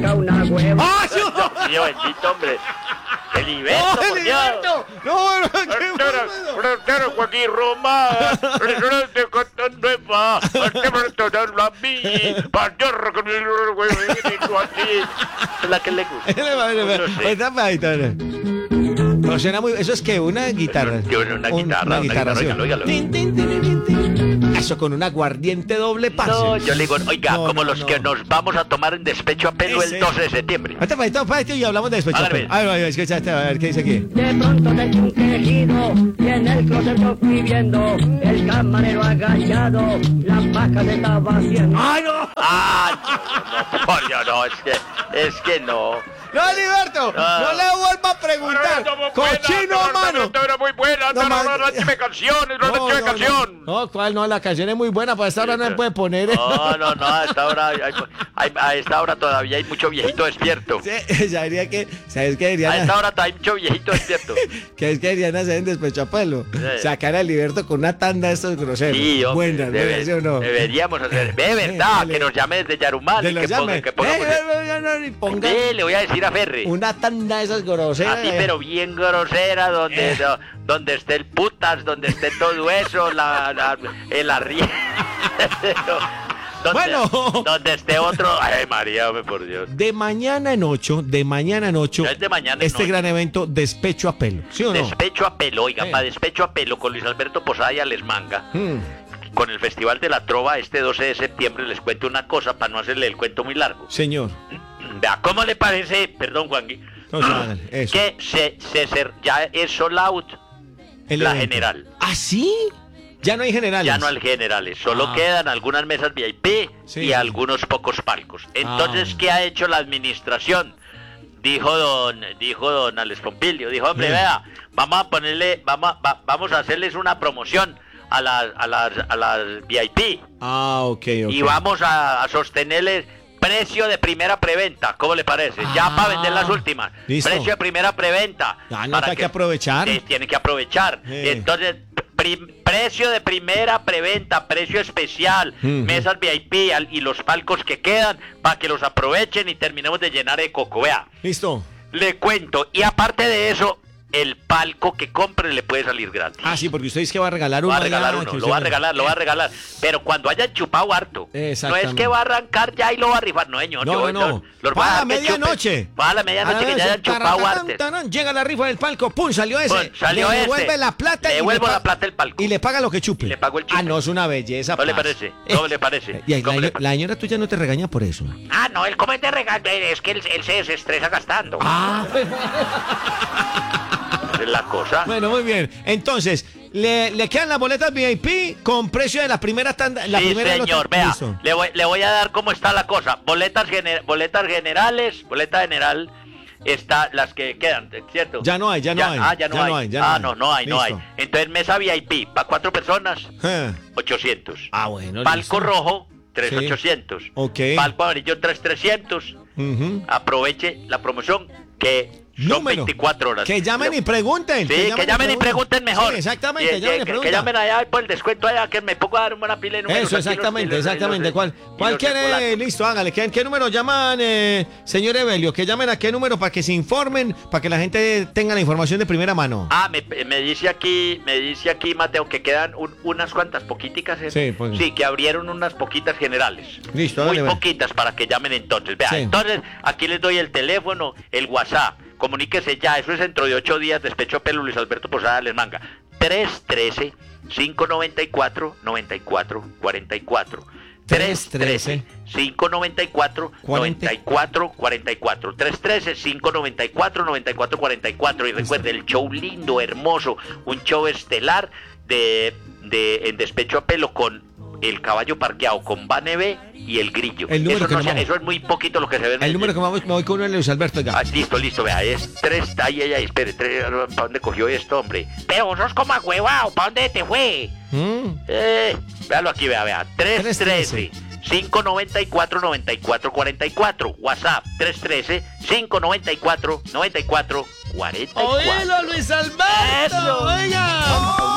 tenga una hueva. ¡Ah, Dios mío, bendito, hombre. Heliberto, por Dios. No, Frontero Joaquín Roma, restaurante Cotton Nueva, la Villa, Payorro con el huevito así. Es la que le gusta. No, suena muy... ¿Eso es qué? ¿Una guitarra? Una guitarra, sí. óigalo. Tin, tin, tin, tin, tin. Eso con un aguardiente doble parce. No, yo le digo, oiga, No, como no, los no. que nos vamos a tomar en despecho a pelo el 12 de septiembre. Ahorita y hablamos de despecho. Hágale. A ver, escucha, a ver, ¿qué dice aquí? De pronto sentí un quejido y en el closet yo fui viendo el camarero agachado, la paja se estaba haciendo. ¡Ay, no! No, por Dios, no, es que no. ¡No, Heliberto! ¡No le vuelva a preguntar! ¡Cochino, mano! Era muy buena, No, man. no canciones, canción. No, ¿cuál no? La canción es muy buena, para esta hora no se puede poner. No, a esta hora todavía hay mucho viejito despierto. Sí, sabría que, ¿sabes qué A deberían esta hora hay mucho viejito despierto. ¿Qué es que deberían hacer en despecho a pelo? Sí. Sacar a Heliberto con una tanda de estos groseros. Sí, hombre, Buenas, ¿sí o no? deberíamos hacer. Ve, verdad, Dale. que nos llame desde Yarumal De y los que llame. pongamos. Y pongan Le voy a decir a Ferre. una tanda de esas groseras. Así, pero bien grosera, donde esté el putas, donde esté todo eso, el arriero. Bueno. Donde esté otro. Ay, María, por Dios. De mañana en 8, Ya es de mañana en este ocho. gran evento, Despecho a Pelo. ¿Sí o no? Despecho a pelo, oiga, para despecho a pelo con Luis Alberto Posada y Alex Manga. Con el Festival de la Trova este 12 de septiembre les cuento una cosa para no hacerle el cuento muy largo. Señor. Vea, ¿cómo le parece, perdón, Juangui, Entonces, hágale, eso. que ya es sold out El la evento. general? ¿Ah, sí? Ya no hay generales. Ya no hay generales, solo quedan algunas mesas VIP Sí. y algunos pocos palcos. Entonces, ¿qué ha hecho la administración? Dijo don Alex Pompilio, dijo, hombre, vea, vamos a hacerles una promoción a las VIP Ok. y vamos a sostenerles precio de primera preventa. ¿Cómo le parece? Ya para vender las últimas. Listo. Precio de primera preventa. Ah, no, hay que aprovechar. Tiene que aprovechar. Entonces, precio de primera preventa, precio especial, mesas VIP y los palcos que quedan para que los aprovechen y terminemos de llenar de coco. Vea, Listo. le cuento. Y aparte de eso, el palco que compre le puede salir gratis. Ah, sí, porque usted dice que va a regalar Lo uno. va a regalar uno, lo va a regalar. Pero cuando hayan chupado harto, no es que va a arrancar ya y lo va a rifar. No, señor. No. Los Para va la a medianoche. Para la medianoche que ya hayan chupado harto. Llega la rifa del palco, pum, salió ese. Salió le ese. devuelve la plata. Le devuelvo la plata del palco. Y le paga lo que chupe. Y le pago el chupe. Ah, no, es una belleza. ¿No le parce. parece? ¿No le parece? Y ¿Cómo le la señora tuya no te regaña por eso. Ah, no, él comete regalo, es que él se desestresa gastando. Ah, Es la cosa. bueno, muy bien. Entonces, le quedan las boletas VIP con precio de la primera tanda. La Sí, primera señor, lote- vea, Listo. le voy a dar cómo está la cosa. Boletas generales, boleta general, está las que quedan, ¿cierto? Ya no hay. No hay. Listo. Entonces, mesa VIP, para 4 personas, 800. Ah, bueno. Palco listo. rojo, Sí. 3,800. Ok. Palco amarillo, 3,300. Ujú. Aproveche la promoción que son Número. 24 horas. Que llamen y pregunten. Sí, que llamen y pregunten mejor. Sí, exactamente, Que llamen allá por el descuento allá, que me pongo a dar una pila de números. Eso, aquí, exactamente. y ¿Cuál los quiere? circulando. Listo, hágale. ¿Qué número llaman, señor Evelio? Que llamen a qué número para que se informen, para que la gente tenga la información de primera mano. Ah, me dice aquí, Mateo, que quedan unas cuantas poquiticas. Sí, pues. Sí, que abrieron unas poquitas generales. Listo, Muy hágale, ve. poquitas para que llamen entonces. Vea, Sí. entonces, aquí les doy el teléfono, el WhatsApp. Comuníquese ya, eso es dentro de 8 días, Despecho a Pelo, Luis Alberto Posada, Les Manga. 313-594-9444. 313-594-9444. 313-594-9444. Y recuerde, el show lindo, hermoso, un show estelar en Despecho a Pelo con el caballo parqueado, con Bane B y el grillo. El número que no nos vamos. eso es muy poquito lo que se ve. El número que me voy con uno de Luis Alberto. Ya. Ah, listo, vea, es 3, ahí, espere, ¿para dónde cogió esto, hombre? Pero vos sos como agüevado, ¿para dónde te fue? Véalo aquí, vea, 313-594-9444, WhatsApp, 313-594-9444. ¡Oílo, Luis Alberto! ¡Eso! ¡Oiga!